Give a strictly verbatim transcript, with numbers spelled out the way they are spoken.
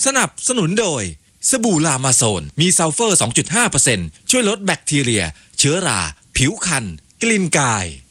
สนับสนุนโดยสบู่ลามาโซนมีซัลเฟอร์ สองจุดห้าเปอร์เซ็นต์ ช่วยลดแบคทีเรียเชื้อราผิวคันกลิ่นกาย